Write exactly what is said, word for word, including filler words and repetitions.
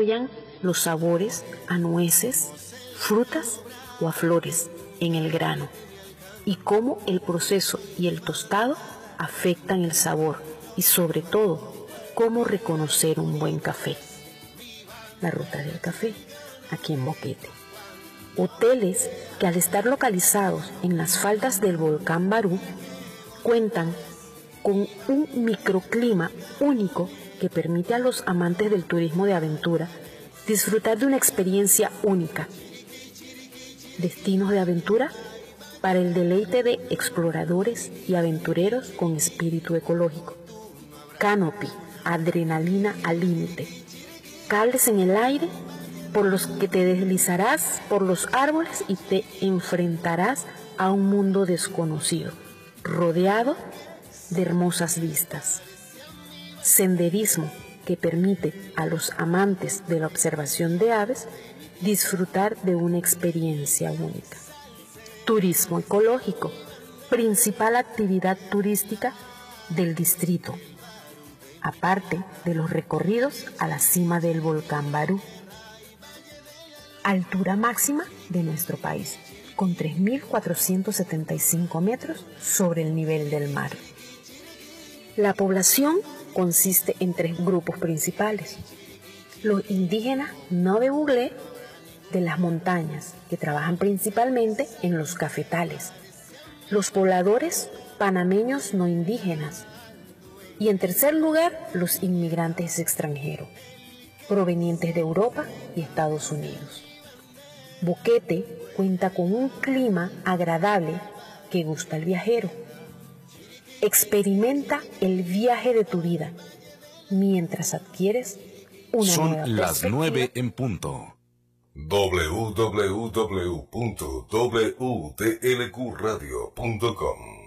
desarrollan los sabores a nueces, frutas o a flores en el grano, y cómo el proceso y el tostado afectan el sabor y sobre todo cómo reconocer un buen café. La ruta del café, aquí en Boquete. Hoteles que al estar localizados en las faldas del volcán Barú cuentan con un microclima único que permite a los amantes del turismo de aventura disfrutar de una experiencia única. Destinos de aventura para el deleite de exploradores y aventureros con espíritu ecológico. Canopy, adrenalina al límite. Cables en el aire por los que te deslizarás por los árboles y te enfrentarás a un mundo desconocido, rodeado de hermosas vistas. Senderismo que permite a los amantes de la observación de aves disfrutar de una experiencia única. Turismo ecológico, principal actividad turística del distrito, aparte de los recorridos a la cima del volcán Barú. Altura máxima de nuestro país, con tres mil cuatrocientos setenta y cinco metros sobre el nivel del mar. La población consiste en tres grupos principales. Los indígenas Nove Buglé de las montañas, que trabajan principalmente en los cafetales. Los pobladores panameños no indígenas. Y en tercer lugar, los inmigrantes extranjeros, provenientes de Europa y Estados Unidos. Boquete cuenta con un clima agradable que gusta al viajero. Experimenta el viaje de tu vida mientras adquieres una Son nueva las perspectiva. nueve en punto. w w w punto w t l q radio punto com